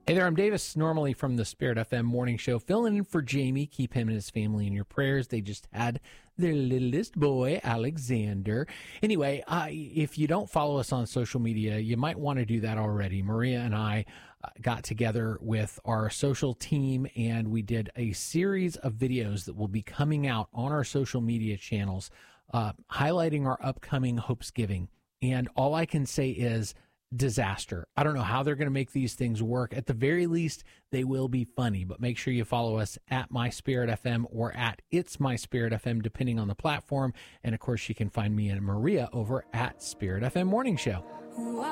Hey there, I'm Davis, normally from the Spirit FM morning show, filling in for Jamie. Keep him and his family in your prayers. They just had their littlest boy, Alexander. Anyway, if you don't follow us on social media, you might want to do that already. Maria and I got together with our social team, and we did a series of videos that will be coming out on our social media channels, highlighting our upcoming Hopesgiving. And all I can say is, disaster. I don't know how they're going to make these things work. At the very least, they will be funny, but make sure you follow us at My Spirit FM or at It's My Spirit FM, depending on the platform. And of course, you can find me and Maria over at Spirit FM Morning Show.